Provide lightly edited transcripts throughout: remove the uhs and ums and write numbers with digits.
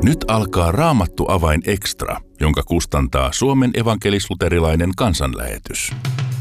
Nyt alkaa Raamattu avain extra, jonka kustantaa Suomen evankelis-luterilainen kansanlähetys.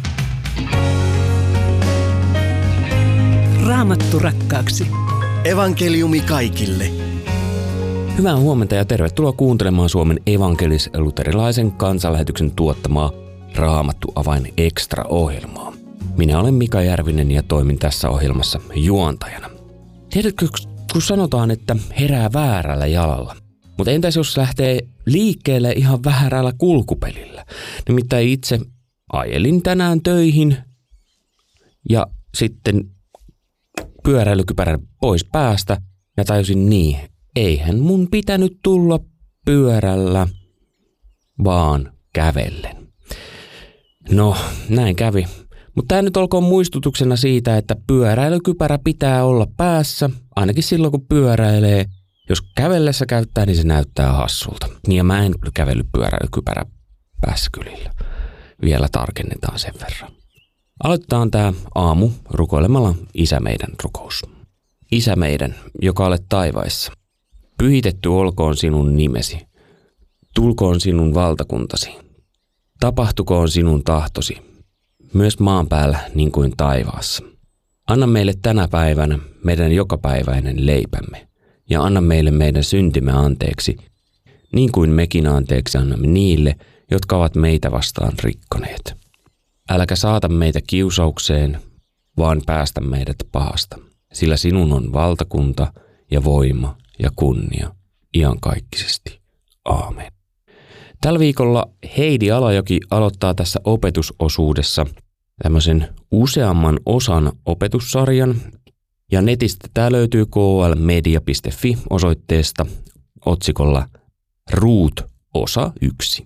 Raamattu rakkaaksi. Evankeliumi kaikille. Hyvää huomenta ja tervetuloa kuuntelemaan Suomen evankelis-luterilaisen kansanlähetyksen tuottamaa Raamattu avain extra-ohjelmaa. Minä olen Mika Järvinen ja toimin tässä ohjelmassa juontajana. Tiedätkö, kun sanotaan, että herää väärällä jalalla? Mutta entäs jos lähtee liikkeelle ihan väärällä kulkupelillä? Nimittäin itse ajelin tänään töihin ja sitten pyöräilykypärän pois päästä ja tajusin niin, eihän mun pitänyt tulla pyörällä, vaan kävellen. No, näin kävi. Mutta tämä nyt olkoon muistutuksena siitä, että pyöräilykypärä pitää olla päässä, ainakin silloin kun pyöräilee. Jos kävellessä käyttää, niin se näyttää hassulta. Niin ja mä en kävellyt pyöräilykypärä päässä kylillä. Vielä tarkennetaan sen verran. Aloitetaan tämä aamu rukoilemalla Isä meidän rukous. Isä meidän, joka olet taivaissa. Pyhitetty olkoon sinun nimesi. Tulkoon sinun valtakuntasi. Tapahtukoon sinun tahtosi. Myös maan päällä niin kuin taivaassa. Anna meille tänä päivänä meidän jokapäiväinen leipämme. Ja anna meille meidän syntimme anteeksi, niin kuin mekin anteeksi annamme niille, jotka ovat meitä vastaan rikkoneet. Äläkä saata meitä kiusaukseen, vaan päästä meidät pahasta, sillä sinun on valtakunta ja voima ja kunnia iankaikkisesti. Aamen. Tällä viikolla Heidi Alajoki aloittaa tässä opetusosuudessa tämmöisen useamman osan opetussarjan. Ja netistä tämä löytyy klmedia.fi osoitteesta otsikolla Ruut osa 1.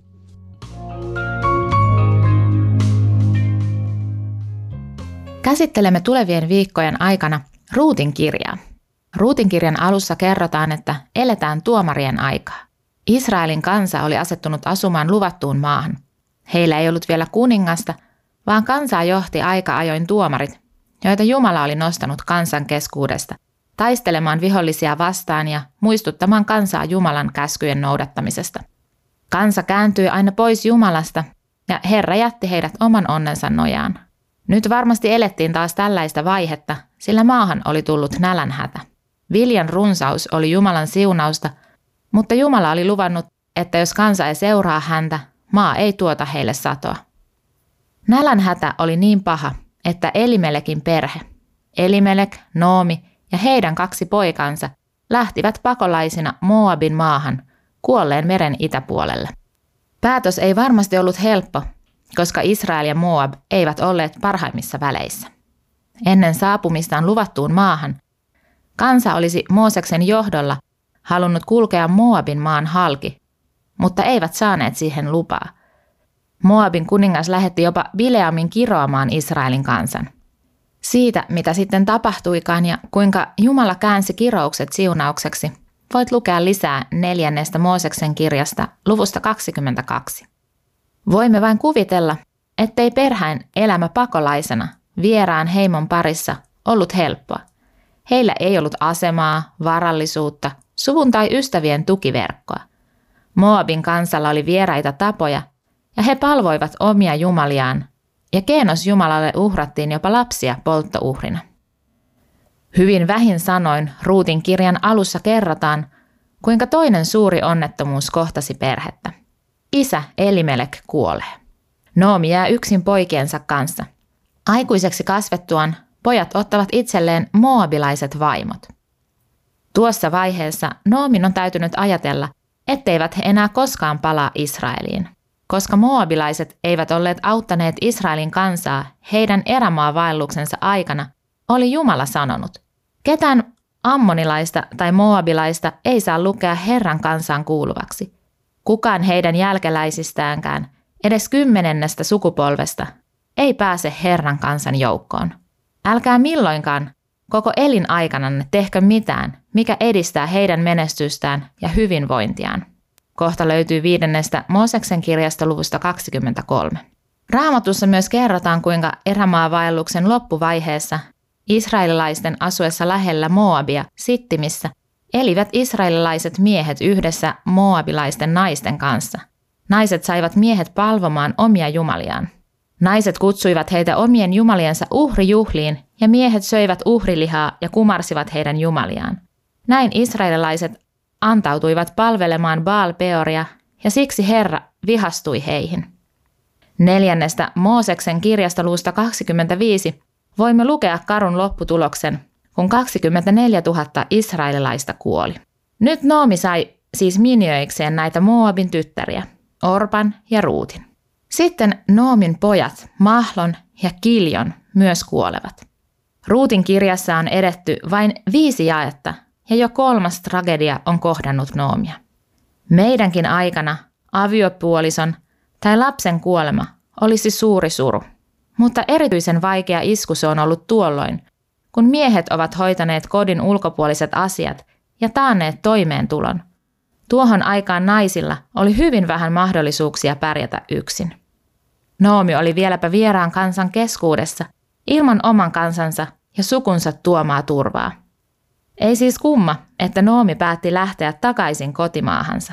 Käsittelemme tulevien viikkojen aikana Ruutin kirjaa. Ruutin kirjan alussa kerrotaan, että eletään tuomarien aikaa. Israelin kansa oli asettunut asumaan luvattuun maahan. Heillä ei ollut vielä kuningasta, vaan kansaa johti aika ajoin tuomarit, joita Jumala oli nostanut kansan keskuudesta, taistelemaan vihollisia vastaan ja muistuttamaan kansaa Jumalan käskyjen noudattamisesta. Kansa kääntyi aina pois Jumalasta ja Herra jätti heidät oman onnensa nojaan. Nyt varmasti elettiin taas tällaista vaihetta, sillä maahan oli tullut nälänhätä. Viljan runsaus oli Jumalan siunausta, mutta Jumala oli luvannut, että jos kansa ei seuraa häntä, maa ei tuota heille satoa. Nälänhätä oli niin paha, että Elimelekin perhe, Elimelek, Noomi ja heidän 2 poikansa lähtivät pakolaisina Moabin maahan kuolleen meren itäpuolelle. Päätös ei varmasti ollut helppo, koska Israel ja Moab eivät olleet parhaimmissa väleissä. Ennen saapumistaan luvattuun maahan kansa olisi Mooseksen johdolla halunnut kulkea Moabin maan halki, mutta eivät saaneet siihen lupaa. Moabin kuningas lähetti jopa Bileamin kiroamaan Israelin kansan. Siitä, mitä sitten tapahtuikaan ja kuinka Jumala käänsi kiroukset siunaukseksi, voit lukea lisää 4. Mooseksen kirjasta luvusta 22. Voimme vain kuvitella, ettei perheen elämä pakolaisena vieraan heimon parissa ollut helppoa. Heillä ei ollut asemaa, varallisuutta, suvun tai ystävien tukiverkkoa. Moabin kansalla oli vieraita tapoja, ja he palvoivat omia jumaliaan, ja Keenos Jumalalle uhrattiin jopa lapsia polttouhrina. Hyvin vähin sanoin Ruutin kirjan alussa kerrotaan, kuinka toinen suuri onnettomuus kohtasi perhettä. Isä Elimelek kuolee. Noomi jää yksin poikiensa kanssa. Aikuiseksi kasvettuaan pojat ottavat itselleen moabilaiset vaimot. Tuossa vaiheessa Noomin on täytynyt ajatella, etteivät he enää koskaan palaa Israeliin. Koska moabilaiset eivät olleet auttaneet Israelin kansaa heidän erämaavaelluksensa aikana, oli Jumala sanonut, ketään ammonilaista tai moabilaista ei saa lukea Herran kansaan kuuluvaksi. Kukaan heidän jälkeläisistäänkään, edes 10. sukupolvesta, ei pääse Herran kansan joukkoon. Älkää milloinkaan koko elinaikananne tehkö mitään, mikä edistää heidän menestystään ja hyvinvointiaan. Kohta löytyy 5. Mooseksen kirjasta luvusta 23. Raamatussa myös kerrotaan, kuinka erämaavaelluksen loppuvaiheessa israelilaisten asuessa lähellä Moabia Sittimissä elivät israelilaiset miehet yhdessä moabilaisten naisten kanssa. Naiset saivat miehet palvomaan omia jumaliaan. Naiset kutsuivat heitä omien jumaliensa uhrijuhliin ja miehet söivät uhrilihaa ja kumarsivat heidän jumaliaan. Näin israelilaiset antautuivat palvelemaan Baal-peoria ja siksi Herra vihastui heihin. 4. Mooseksen kirjasta luvusta 25 voimme lukea karun lopputuloksen, kun 24 000 israelilaista kuoli. Nyt Noomi sai siis minjöikseen näitä Moabin tyttäriä, Orpan ja Ruutin. Sitten Noomin pojat, Mahlon ja Kiljon, myös kuolevat. Ruutin kirjassa on edetty vain 5 jaetta ja jo 3. tragedia on kohdannut Noomia. Meidänkin aikana aviopuolison tai lapsen kuolema olisi suuri suru, mutta erityisen vaikea isku se on ollut tuolloin, kun miehet ovat hoitaneet kodin ulkopuoliset asiat ja taanneet toimeentulon. Tuohon aikaan naisilla oli hyvin vähän mahdollisuuksia pärjätä yksin. Noomi oli vieläpä vieraan kansan keskuudessa, ilman oman kansansa ja sukunsa tuomaa turvaa. Ei siis kumma, että Noomi päätti lähteä takaisin kotimaahansa.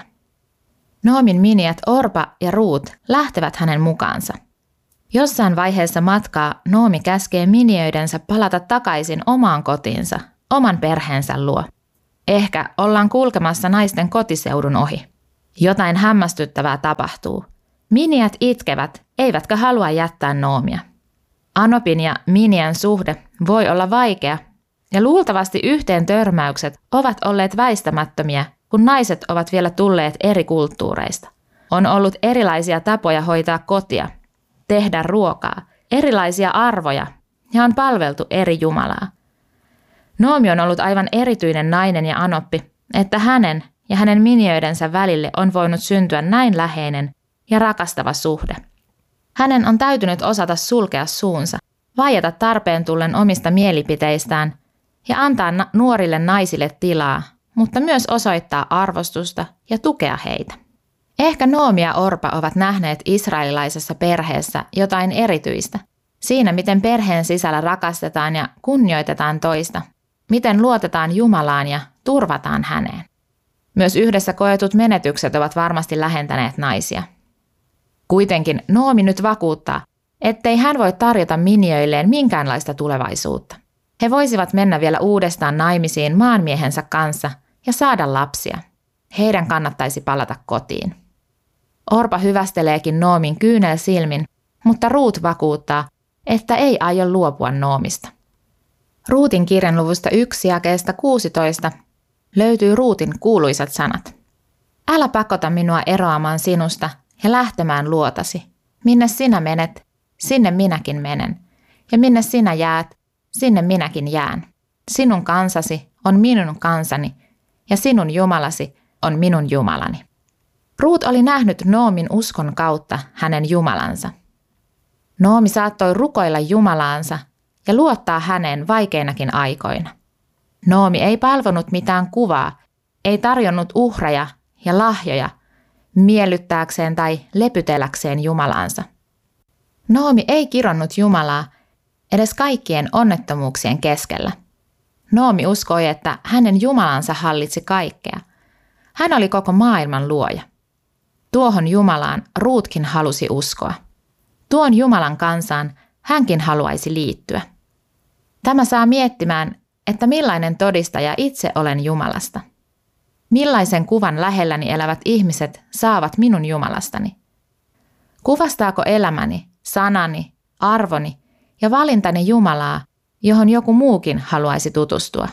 Noomin miniät Orpa ja Ruut lähtevät hänen mukaansa. Jossain vaiheessa matkaa Noomi käskee miniöidensä palata takaisin omaan kotiinsa, oman perheensä luo. Ehkä ollaan kulkemassa naisten kotiseudun ohi. Jotain hämmästyttävää tapahtuu. Miniät itkevät, eivätkä halua jättää Noomia. Anopin ja Minian suhde voi olla vaikea, ja luultavasti yhteen törmäykset ovat olleet väistämättömiä, kun naiset ovat vielä tulleet eri kulttuureista. On ollut erilaisia tapoja hoitaa kotia, tehdä ruokaa, erilaisia arvoja ja on palveltu eri jumalaa. Noomi on ollut aivan erityinen nainen ja Anoppi, että hänen ja hänen miniöidensä välille on voinut syntyä näin läheinen ja rakastava suhde. Hänen on täytynyt osata sulkea suunsa, vaieta tarpeen tullen omista mielipiteistään ja antaa nuorille naisille tilaa, mutta myös osoittaa arvostusta ja tukea heitä. Ehkä Noomi ja Orpa ovat nähneet israelilaisessa perheessä jotain erityistä, siinä miten perheen sisällä rakastetaan ja kunnioitetaan toista, miten luotetaan Jumalaan ja turvataan häneen. Myös yhdessä koetut menetykset ovat varmasti lähentäneet naisia. Kuitenkin Noomi nyt vakuuttaa, ettei hän voi tarjota miniöilleen minkäänlaista tulevaisuutta. He voisivat mennä vielä uudestaan naimisiin maanmiehensä kanssa ja saada lapsia. Heidän kannattaisi palata kotiin. Orpa hyvästeleekin Noomin kyynelsilmin, mutta Ruut vakuuttaa, että ei aio luopua Noomista. Ruutin kirjan luvusta 1 jakeesta 16 löytyy Ruutin kuuluisat sanat. Älä pakota minua eroamaan sinusta ja lähtemään luotasi. Minne sinä menet, sinne minäkin menen. Ja minne sinä jäät, sinne minäkin jään. Sinun kansasi on minun kansani ja sinun Jumalasi on minun Jumalani. Ruut oli nähnyt Noomin uskon kautta hänen Jumalansa. Noomi saattoi rukoilla Jumalaansa ja luottaa häneen vaikeinakin aikoina. Noomi ei palvonut mitään kuvaa, ei tarjonnut uhreja ja lahjoja miellyttääkseen tai lepytelläkseen Jumalaansa. Noomi ei kironnut Jumalaa edes kaikkien onnettomuuksien keskellä. Noomi uskoi, että hänen Jumalansa hallitsi kaikkea. Hän oli koko maailman luoja. Tuohon Jumalaan Ruutkin halusi uskoa. Tuon Jumalan kansaan hänkin haluaisi liittyä. Tämä saa miettimään, että millainen todistaja itse olen Jumalasta. Millaisen kuvan lähelläni elävät ihmiset saavat minun Jumalastani? Kuvastaako elämäni, sanani, arvoni ja valintani Jumalaa, johon joku muukin haluaisi tutustua?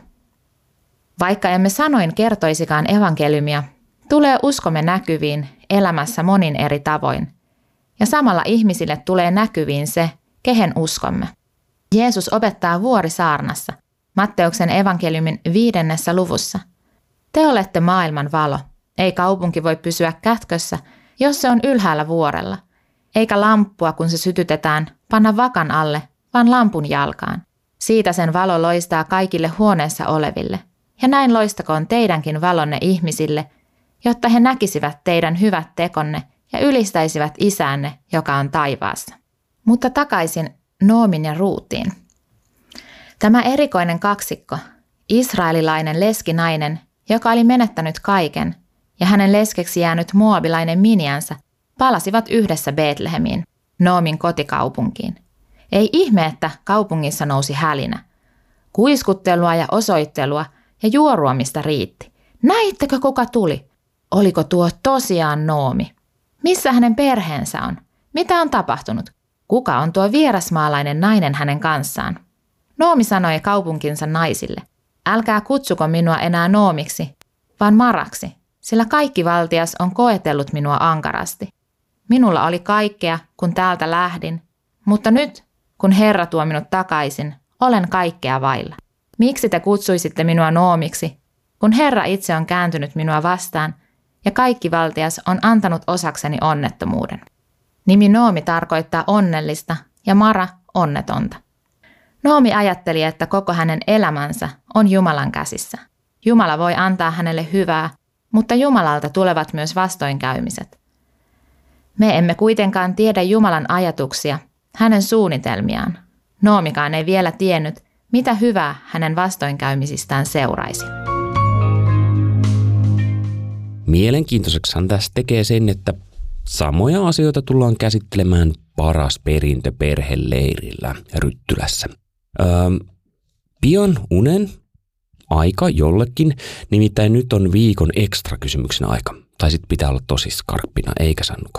Vaikka emme sanoin kertoisikaan evankeliumia, tulee uskomme näkyviin elämässä monin eri tavoin, ja samalla ihmisille tulee näkyviin se, kehen uskomme. Jeesus opettaa vuorisaarnassa, Matteuksen evankeliumin 5. luvussa. Te olette maailman valo. Ei kaupunki voi pysyä kätkössä, jos se on ylhäällä vuorella. Eikä lamppua, kun se sytytetään, panna vakan alle, vaan lampun jalkaan. Siitä sen valo loistaa kaikille huoneessa oleville. Ja näin loistakoon teidänkin valonne ihmisille, jotta he näkisivät teidän hyvät tekonne ja ylistäisivät Isänne, joka on taivaassa. Mutta takaisin Noomin ja Ruutiin. Tämä erikoinen kaksikko, israelilainen leskinainen joka oli menettänyt kaiken, ja hänen leskeksi jäänyt moabilainen miniänsä palasivat yhdessä Betlehemiin, Noomin kotikaupunkiin. Ei ihme, että kaupungissa nousi hälinä. Kuiskuttelua ja osoittelua ja juoruamista riitti. Näittekö, kuka tuli? Oliko tuo tosiaan Noomi? Missä hänen perheensä on? Mitä on tapahtunut? Kuka on tuo vierasmaalainen nainen hänen kanssaan? Noomi sanoi kaupunkinsa naisille, älkää kutsuko minua enää Noomiksi, vaan Maraksi, sillä kaikkivaltias on koetellut minua ankarasti. Minulla oli kaikkea, kun täältä lähdin, mutta nyt, kun Herra tuo minut takaisin, olen kaikkea vailla. Miksi te kutsuisitte minua Noomiksi, kun Herra itse on kääntynyt minua vastaan ja kaikkivaltias on antanut osakseni onnettomuuden? Nimi Noomi tarkoittaa onnellista ja Mara onnetonta. Noomi ajatteli, että koko hänen elämänsä on Jumalan käsissä. Jumala voi antaa hänelle hyvää, mutta Jumalalta tulevat myös vastoinkäymiset. Me emme kuitenkaan tiedä Jumalan ajatuksia, hänen suunnitelmiaan. Noomikaan ei vielä tiennyt, mitä hyvää hänen vastoinkäymisistään seuraisi. Mielenkiintoiseksihan tässä tekee sen, että samoja asioita tullaan käsittelemään Paras perintö perheleirillä Ryttylässä. Pian unen aika jollekin, nimittäin nyt on viikon ekstra kysymyksen aika. Tai sitten pitää olla tosi skarppina, eikä Sannuka?